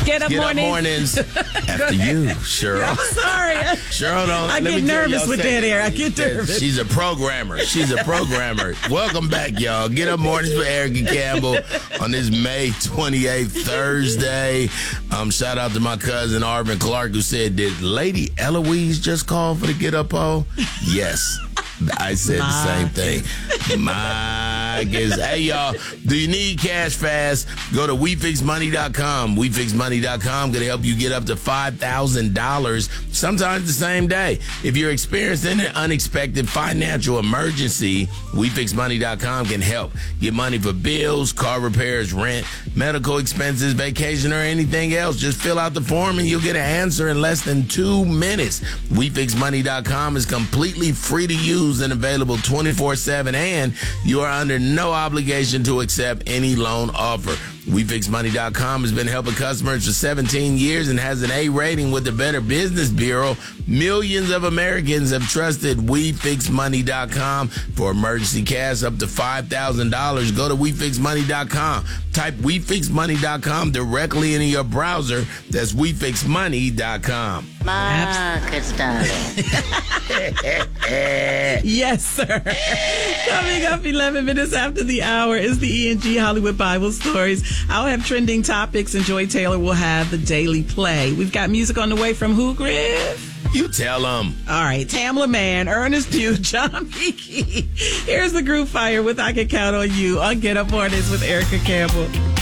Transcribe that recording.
Get up mornings. After you, Cheryl. I'm sorry. Cheryl, I get nervous with that air. I get nervous. She's a programmer. Welcome back, y'all. Get up mornings with Erica Campbell on this May 28th, Thursday. Shout out to my cousin Arvin Clark, who said, did Lady Eloise just call for the Get Up poll? Yes. I said the same thing. My goodness. Hey, y'all, do you need cash fast? Go to WeFixMoney.com. WeFixMoney.com going to help you get up to $5,000, sometimes the same day. If you're experiencing an unexpected financial emergency, WeFixMoney.com can help. Get money for bills, car repairs, rent, medical expenses, vacation, or anything else. Just fill out the form and you'll get an answer in less than 2 minutes. WeFixMoney.com is completely free to use and available 24/7, and you are under no obligation to accept any loan offer. WeFixMoney.com has been helping customers for 17 years and has an A rating with the Better Business Bureau. Millions of Americans have trusted WeFixMoney.com for emergency cash up to $5,000. Go to WeFixMoney.com. Type WeFixMoney.com directly into your browser. That's WeFixMoney.com. Marcus, darling. Yes, sir. Coming up 11 minutes after the hour is the E&G Hollywood Bible Stories. I'll have trending topics, and Joy Taylor will have the Daily Play. We've got music on the way from who, Griff? You tell them. All right, Tamla Mann, Ernest Pugh, John Beeke. Here's the group Fire with I Can Count on You on Get Up Mornings with Erica Campbell.